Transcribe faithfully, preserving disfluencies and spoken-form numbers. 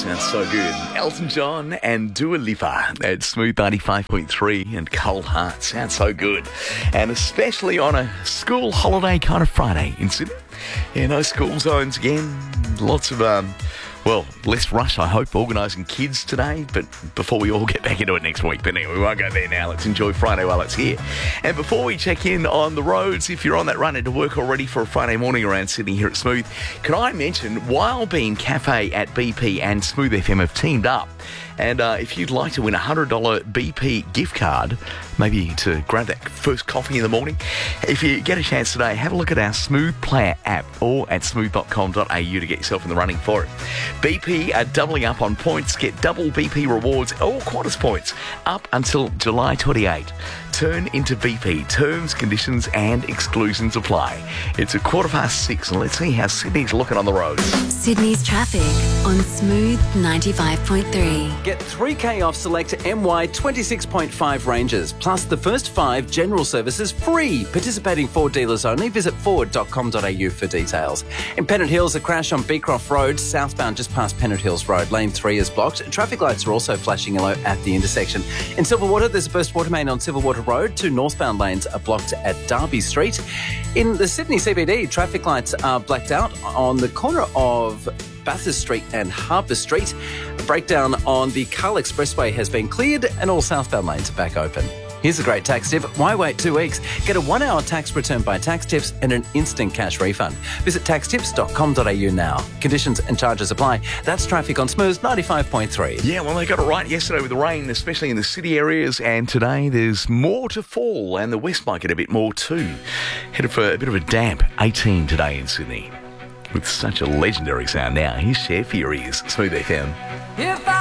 sounds so good. Elton John and Dua Lipa at Smooth ninety-five point three and Cold Heart. Sounds so good. And especially on a school holiday kind of Friday in Sydney. Yeah, no school zones again. Lots of, um, well, less rush, I hope, organising kids today. But before we all get back into it next week. But anyway, we won't go there now. Let's enjoy Friday while it's here. And before we check in on the roads, if you're on that run into work already for a Friday morning around Sydney here at Smooth, can I mention Wildbean Cafe at B P and Smooth F M have teamed up. And uh, if you'd like to win a one hundred dollars B P gift card, maybe to grab that first coffee in the morning, if you get a chance today, have a look at our Smooth Player app or at smooth dot com dot a u to get yourself in the running for it. B P are doubling up on points. Get double B P rewards or Qantas points up until July twenty-eighth. Turn into B P. Terms, conditions and exclusions apply. It's a quarter past six and let's see how Sydney's looking on the roads. Sydney's traffic on Smooth ninety-five point three. Get three K off select M Y twenty-six point five ranges, plus the first five general services free. Participating Ford dealers only. Visit ford dot com dot a u for details. In Pennant Hills, a crash on Beecroft Road, southbound just past Pennant Hills Road. Lane three is blocked. Traffic lights are also flashing yellow at the intersection. In Silverwater, there's a burst water main on Silverwater Road. Two northbound lanes are blocked at Derby Street. In the Sydney C B D, traffic lights are blacked out on the corner of Bathurst Street and Harbour Street. A breakdown on the Carl Expressway has been cleared and all southbound lanes are back open. Here's a great tax tip. Why wait two weeks? Get a one-hour tax return by Tax Tips and an instant cash refund. Visit tax tips dot com dot a u now. Conditions and charges apply. That's traffic on Smooth ninety-five point three. Yeah, well, they got it right yesterday with the rain, especially in the city areas, and today there's more to fall, and the west might get a bit more too. Headed for a bit of a damp eighteen today in Sydney. With such a legendary sound now, here's Cher for your ears. Smooth F M. If I